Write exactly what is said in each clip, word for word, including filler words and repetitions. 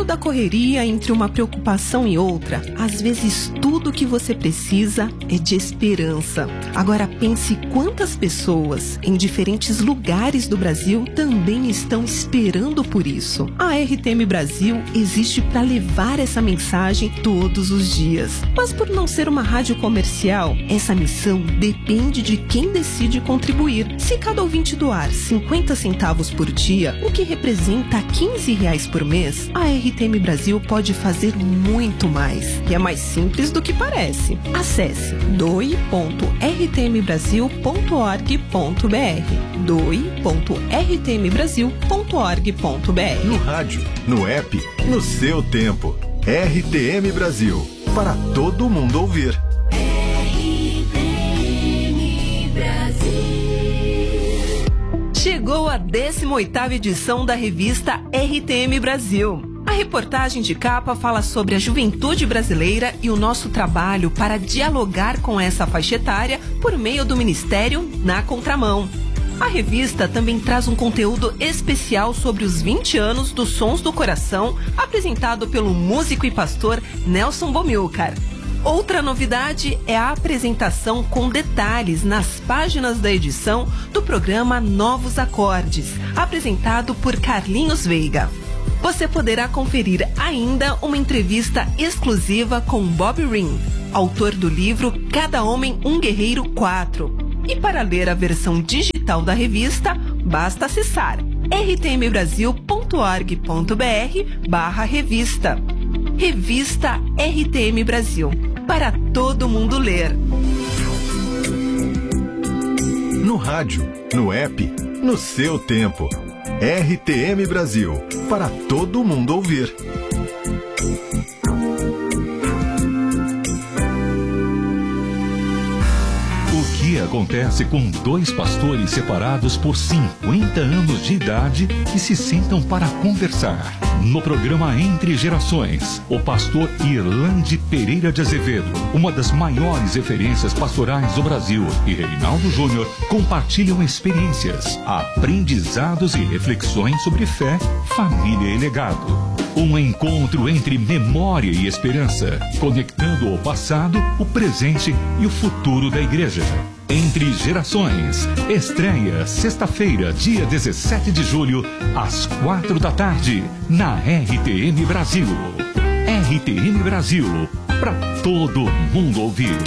da correria, entre uma preocupação e outra, às vezes tudo que você precisa é de esperança. Agora pense quantas pessoas em diferentes lugares do Brasil também estão esperando por isso. A R T M Brasil existe para levar essa mensagem todos os dias. Mas por não ser uma rádio comercial, essa missão depende de quem decide contribuir. Se cada ouvinte doar cinquenta centavos por dia, o que representa quinze reais por mês, a R T M Brasil pode fazer muito mais. E é mais simples do que parece. Acesse doe ponto r t m brasil ponto org ponto b r doe ponto r t m brasil ponto org ponto b r. No rádio, no app, no seu tempo. R T M Brasil, para todo mundo ouvir. R T M Brasil. Chegou a décima oitava edição da revista R T M Brasil. A reportagem de capa fala sobre a juventude brasileira e o nosso trabalho para dialogar com essa faixa etária por meio do Ministério Na Contramão. A revista também traz um conteúdo especial sobre os vinte anos dos Sons do Coração, apresentado pelo músico e pastor Nelson Bomilcar. Outra novidade é a apresentação com detalhes nas páginas da edição do programa Novos Acordes, apresentado por Carlinhos Veiga. Você poderá conferir ainda uma entrevista exclusiva com Bob Ring, autor do livro Cada Homem um Guerreiro quatro. E para ler a versão digital da revista, basta acessar r t m brasil ponto org ponto b r barra revista. Revista R T M Brasil, para todo mundo ler. No rádio, no app, no seu tempo. R T M Brasil, para todo mundo ouvir. O que acontece com dois pastores separados por cinquenta anos de idade que se sentam para conversar? No programa Entre Gerações, o pastor Irlande Pereira de Azevedo, uma das maiores referências pastorais do Brasil, e Reinaldo Júnior compartilham experiências, aprendizados e reflexões sobre fé, família e legado. Um encontro entre memória e esperança, conectando o passado, o presente e o futuro da igreja. Entre Gerações, estreia sexta-feira, dia dezessete de julho, às quatro da tarde, na R T M Brasil. R T M Brasil, para todo mundo ouvir.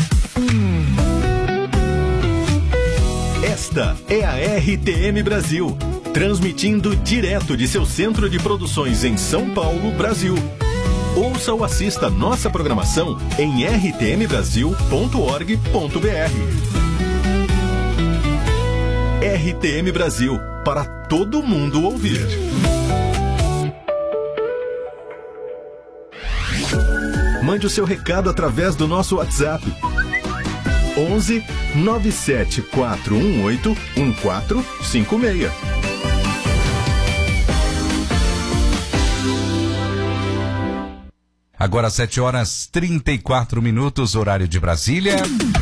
Esta é a R T M Brasil, transmitindo direto de seu centro de produções em São Paulo, Brasil. Ouça ou assista nossa programação em r t m brasil ponto org ponto b r. R T M Brasil, para todo mundo ouvir. Mande o seu recado através do nosso WhatsApp. onze nove sete quatro um oito um quatro cinco seis. Agora sete horas e trinta e quatro minutos, horário de Brasília.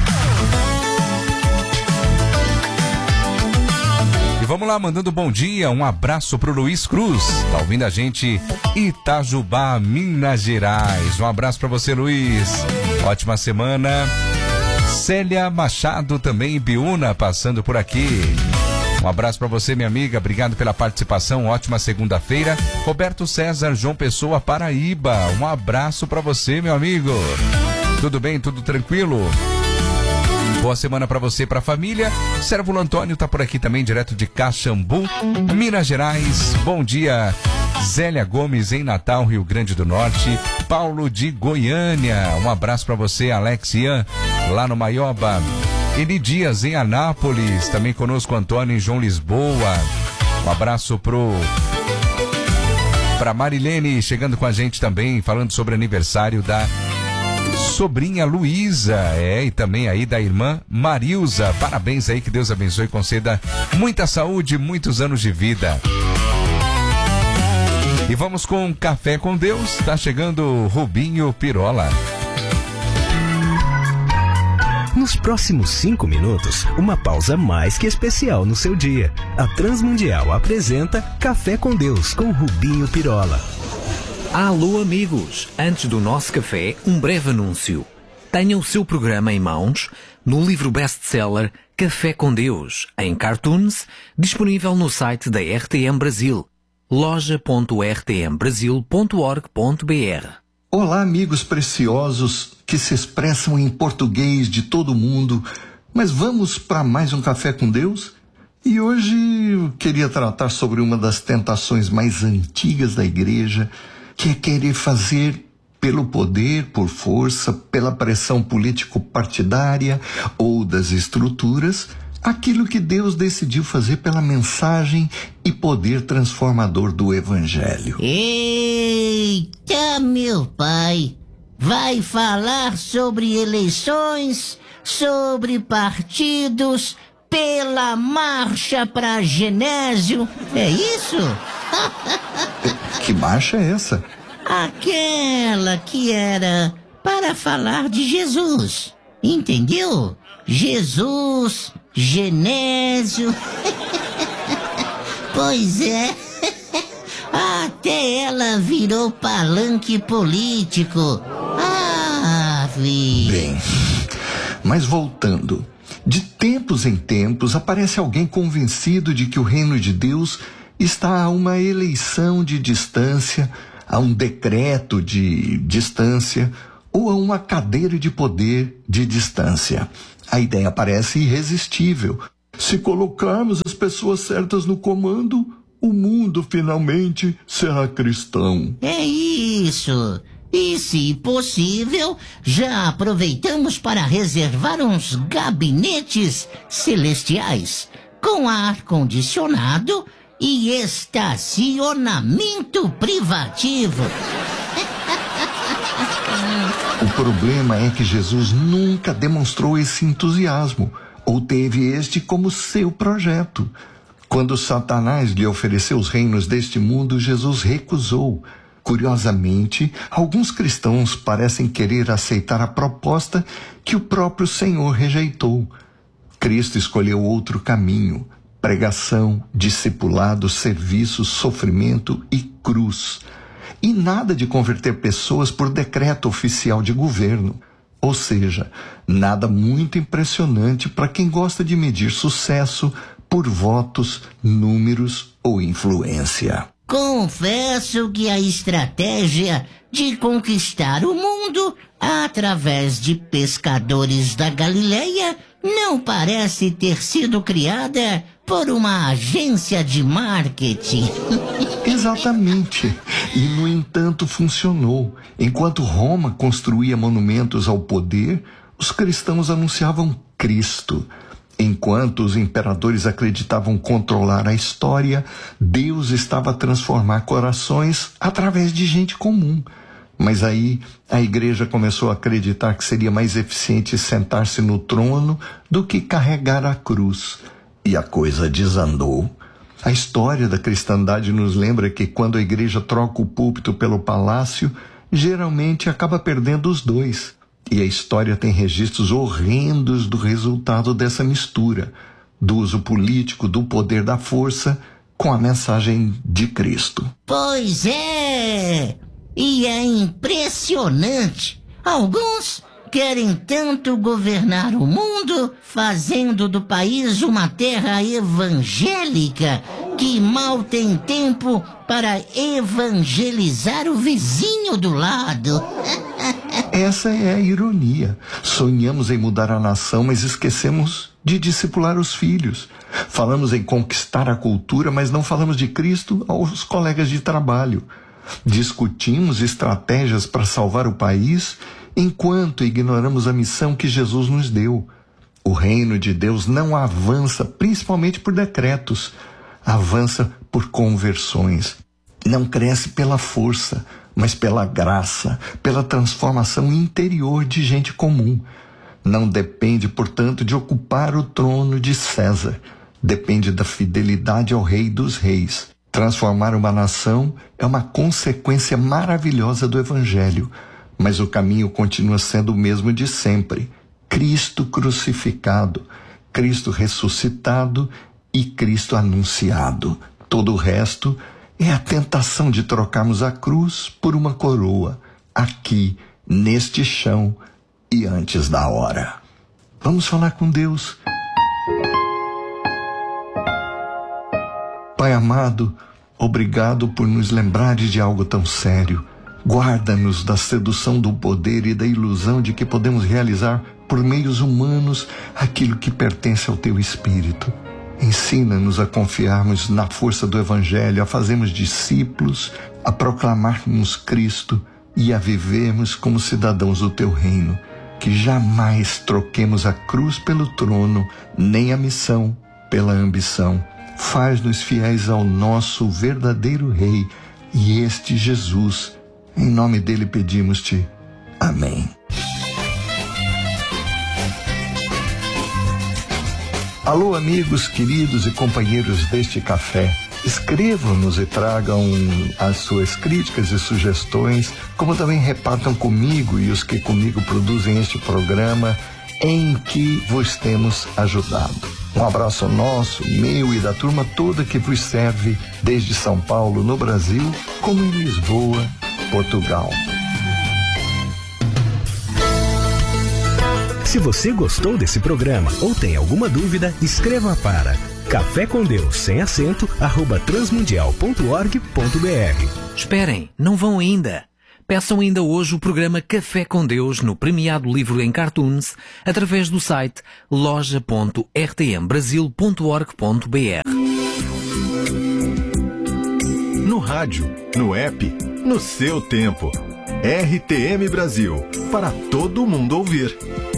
E vamos lá, mandando bom dia, um abraço pro Luiz Cruz. Tá ouvindo a gente? Itajubá, Minas Gerais. Um abraço pra você, Luiz. Ótima semana. Célia Machado também, Biúna, passando por aqui. Um abraço para você, minha amiga. Obrigado pela participação. Ótima segunda-feira. Roberto César, João Pessoa, Paraíba. Um abraço para você, meu amigo. Tudo bem? Tudo tranquilo? Boa semana para você e para a família. Sérvulo Antônio tá por aqui também, direto de Caxambu, Minas Gerais. Bom dia. Zélia Gomes, em Natal, Rio Grande do Norte. Paulo de Goiânia. Um abraço para você, Alex Ian, lá no Maioba. Eli Dias, em Anápolis, também conosco Antônio em João Lisboa. Um abraço pro pra Marilene, chegando com a gente também, falando sobre o aniversário da sobrinha Luísa, é, e também aí da irmã Marilza. Parabéns aí, que Deus abençoe e conceda muita saúde, muitos anos de vida. E vamos com Café com Deus, tá chegando Rubinho Pirola. Nos próximos cinco minutos, uma pausa mais que especial no seu dia. A Transmundial apresenta Café com Deus com Rubinho Pirola. Alô, amigos! Antes do nosso café, um breve anúncio. Tenha o seu programa em mãos no livro best-seller Café com Deus, em cartoons, disponível no site da R T M Brasil, loja ponto r t m brasil ponto org ponto b r. Olá, amigos preciosos que se expressam em português de todo mundo, mas vamos para mais um Café com Deus? E hoje eu queria tratar sobre uma das tentações mais antigas da igreja, que é querer fazer pelo poder, por força, pela pressão político-partidária ou das estruturas, aquilo que Deus decidiu fazer pela mensagem e poder transformador do Evangelho. Eita, meu pai! Vai falar sobre eleições, sobre partidos, pela marcha para Genésio, é isso? Que marcha é essa? Aquela que era para falar de Jesus, entendeu? Jesus, Genésio. Pois é, até ela virou palanque político. Ah, vi. Bem, mas voltando, de tempos em tempos aparece alguém convencido de que o reino de Deus está a uma eleição de distância, a um decreto de distância ou a uma cadeira de poder de distância. A ideia parece irresistível. Se colocarmos as pessoas certas no comando, o mundo finalmente será cristão. É isso. E, se possível, já aproveitamos para reservar uns gabinetes celestiais com ar-condicionado e estacionamento privativo. O problema é que Jesus nunca demonstrou esse entusiasmo, ou teve este como seu projeto. Quando Satanás lhe ofereceu os reinos deste mundo, Jesus recusou. Curiosamente, alguns cristãos parecem querer aceitar a proposta que o próprio Senhor rejeitou. Cristo escolheu outro caminho: pregação, discipulado, serviço, sofrimento e cruz. E nada de converter pessoas por decreto oficial de governo. Ou seja, nada muito impressionante para quem gosta de medir sucesso por votos, números ou influência. Confesso que a estratégia de conquistar o mundo através de pescadores da Galileia não parece ter sido criada por uma agência de marketing. Exatamente. E, no entanto, funcionou. Enquanto Roma construía monumentos ao poder, os cristãos anunciavam Cristo. Enquanto os imperadores acreditavam controlar a história, Deus estava a transformar corações através de gente comum. Mas aí a igreja começou a acreditar que seria mais eficiente sentar-se no trono do que carregar a cruz. E a coisa desandou. A história da cristandade nos lembra que quando a igreja troca o púlpito pelo palácio, geralmente acaba perdendo os dois. E a história tem registros horrendos do resultado dessa mistura, do uso político do poder da força com a mensagem de Cristo. Pois é! E é impressionante. Alguns querem tanto governar o mundo, fazendo do país uma terra evangélica, que mal tem tempo para evangelizar o vizinho do lado. Essa é a ironia. Sonhamos em mudar a nação, mas esquecemos de discipular os filhos. Falamos em conquistar a cultura, mas não falamos de Cristo aos colegas de trabalho. Discutimos estratégias para salvar o país, enquanto ignoramos a missão que Jesus nos deu. O reino de Deus não avança, principalmente por decretos. Avança por conversões. Não cresce pela força, mas pela graça, pela transformação interior de gente comum. Não depende, portanto, de ocupar o trono de César. Depende da fidelidade ao Rei dos Reis. Transformar uma nação é uma consequência maravilhosa do Evangelho, mas o caminho continua sendo o mesmo de sempre: Cristo crucificado, Cristo ressuscitado e Cristo anunciado. Todo o resto é a tentação de trocarmos a cruz por uma coroa, aqui, neste chão e antes da hora. Vamos falar com Deus. Pai amado, obrigado por nos lembrar de algo tão sério. Guarda-nos da sedução do poder e da ilusão de que podemos realizar por meios humanos aquilo que pertence ao teu Espírito. Ensina-nos a confiarmos na força do Evangelho, a fazermos discípulos, a proclamarmos Cristo e a vivermos como cidadãos do teu reino. Que jamais troquemos a cruz pelo trono, nem a missão pela ambição. Faz-nos fiéis ao nosso verdadeiro Rei, e este Jesus. Em nome dele pedimos-te. Amém. Alô, amigos, queridos e companheiros deste café. Escrevam-nos e tragam as suas críticas e sugestões, como também repartam comigo e os que comigo produzem este programa em que vos temos ajudado. Um abraço nosso, meu e da turma toda que vos serve desde São Paulo, no Brasil, como em Lisboa, Portugal. Se você gostou desse programa ou tem alguma dúvida, escreva para café com Deus sem acento arroba transmundial ponto org ponto br. Esperem, não vão ainda. Peçam ainda hoje o programa Café com Deus no premiado livro em cartoons através do site loja ponto r t m brasil ponto org ponto br. No rádio, no app, no seu tempo. R T M Brasil, para todo mundo ouvir.